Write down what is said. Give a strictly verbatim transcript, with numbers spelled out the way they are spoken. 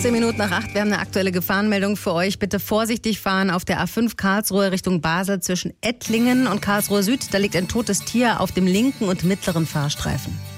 Zehn Minuten nach acht, wir haben eine aktuelle Gefahrenmeldung für euch. Bitte vorsichtig fahren auf der A fünf Karlsruhe Richtung Basel zwischen Ettlingen und Karlsruhe Süd. Da liegt ein totes Tier auf dem linken und mittleren Fahrstreifen.